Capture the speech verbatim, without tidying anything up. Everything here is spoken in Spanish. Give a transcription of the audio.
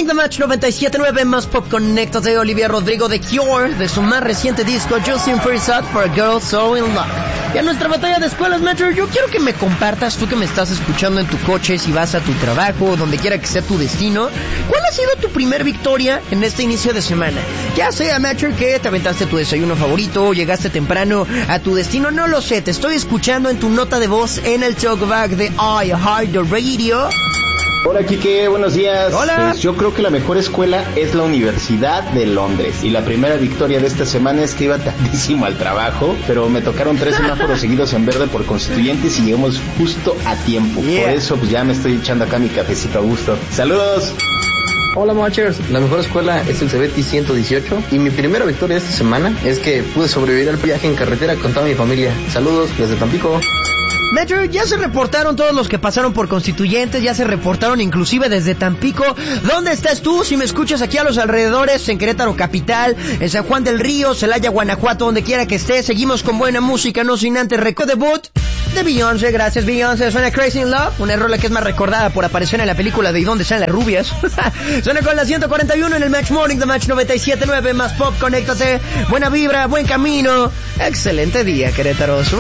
Morning, The Match noventa y siete punto nueve, más pop. Conéctate de Olivia Rodrigo de Cure, de su más reciente disco Justin Freesat for a Girl So In Love. Y a nuestra batalla de escuelas, Metro, yo quiero que me compartas, tú que me estás escuchando en tu coche, si vas a tu trabajo, donde quiera que sea tu destino, ¿cuál ha sido tu primer victoria en este inicio de semana? Ya sea, Metro, que te aventaste tu desayuno favorito, llegaste temprano a tu destino, no lo sé, te estoy escuchando en tu nota de voz en el talkback de iHeartRadio. Hola, Kike, buenos días. Hola. Pues yo creo que la mejor escuela es la Universidad de Londres. Y la primera victoria de esta semana es que iba tardísimo al trabajo, pero me tocaron tres semáforos seguidos en verde por Constituyentes y llegamos justo a tiempo. Yeah. Por eso pues ya me estoy echando acá mi cafecito a gusto. ¡Saludos! Hola, Matchers, la mejor escuela es el Cebeti ciento dieciocho y mi primera victoria esta semana es que pude sobrevivir al viaje en carretera con toda mi familia. Saludos desde Tampico. Metro, ya se reportaron todos los que pasaron por Constituyentes, ya se reportaron inclusive desde Tampico. ¿Dónde estás tú? Si me escuchas aquí a los alrededores, en Querétaro Capital, en San Juan del Río, Celaya, Guanajuato, donde quiera que estés, seguimos con buena música, no sin antes record debut de Beyoncé. Gracias, Beyoncé. Suena Crazy in Love, una rola que es más recordada por aparecer en la película de ¿Y dónde están las rubias? Suena con la ciento cuarenta y uno en el Match Morning, The Match noventa y siete punto nueve, más pop, conéctate. Buena vibra, buen camino. Excelente día, Querétaro.